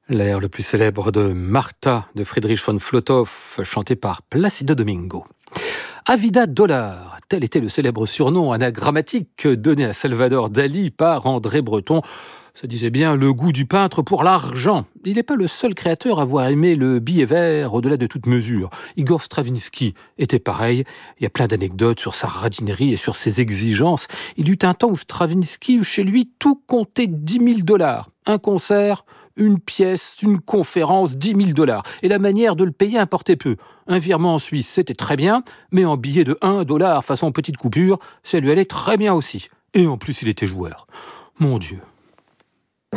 L'air le plus célèbre de Martha de Friedrich von Flotow, chanté par Plácido Domingo. Avida Dollar, tel était le célèbre surnom anagrammatique donné à Salvador Dali par André Breton. Ça disait bien le goût du peintre pour l'argent. Il n'est pas le seul créateur à avoir aimé le billet vert au-delà de toute mesure. Igor Stravinsky était pareil. Il y a plein d'anecdotes sur sa radinerie et sur ses exigences. Il y eut un temps où Stravinsky, chez lui, tout comptait 10 000 $. Un concert, une pièce, une conférence, 10 000 $. Et la manière de le payer importait peu. Un virement en Suisse, c'était très bien, mais en billet de 1 $ façon petite coupure, ça lui allait très bien aussi. Et en plus, il était joueur. Mon Dieu,